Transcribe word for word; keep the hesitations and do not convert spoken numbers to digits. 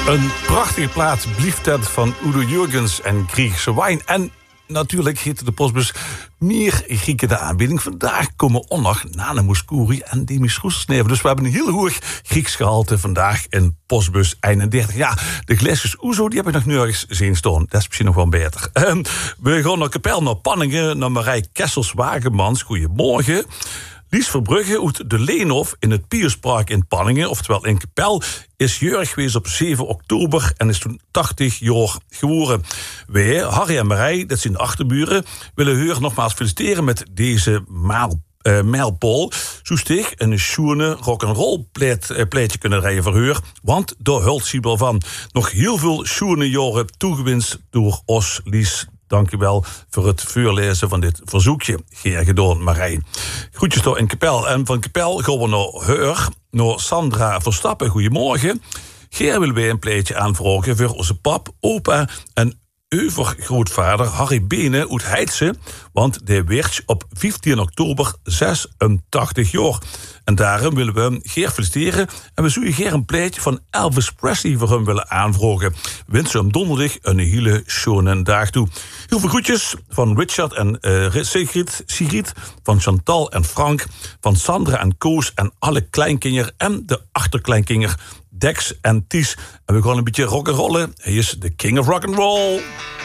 Een prachtige plaat, Blieftet van Udo Jürgens en Griekse wijn. En natuurlijk heette de postbus meer Grieken de aanbieding. Vandaag komen ook nog Nana Mouskouri en Demis Roesneven. Dus we hebben een heel hoog Grieks gehalte vandaag in postbus eenendertig. Ja, de glaasjes Oezo, die heb ik nog nergens zien staan. Dat is misschien nog wel beter. Uh, we gaan naar Kapel, naar Panningen, naar Marij Kessels-Wagemans. Goedemorgen. Lies Verbrugge uit de Leenhof in het Pierspark in Panningen, oftewel in Kapel, is jarig geweest op zeven oktober en is toen tachtig jaar geworden. Wij, Harry en Marij, dat zijn de achterburen, willen haar nogmaals feliciteren met deze maal. Uh, mijlpaal. Zo steeg een schoene rock'n'roll pleit, uh, pleitje kunnen rijden voor haar. Want daar hult ze wel van. Nog heel veel schoene jaren toegewinst door Os Lies. Dank u wel voor het voorlezen van dit verzoekje. Geer gedaan, Marijn. Groetjes door in Kapel. En van Kapel gaan we naar haar, naar Sandra Verstappen. Goedemorgen. Geer wil wij een pleitje aanvragen voor onze pap, opa en overgrootvader Harry Bene uit Heidse, want die werd op vijftien oktober zesentachtig jaar. En daarom willen we hem Geer feliciteren en we zouden Geer een pleitje van Elvis Presley voor hem willen aanvragen. Wensen hem donderdag een hele schone dag toe. Heel veel groetjes van Richard en uh, Sigrid, Sigrid, van Chantal en Frank, van Sandra en Koos en alle kleinkinderen en de achterkleinkinderen Dex en Ties. En we gaan een beetje rock'n'rollen. Hij is de king of rock'n'roll.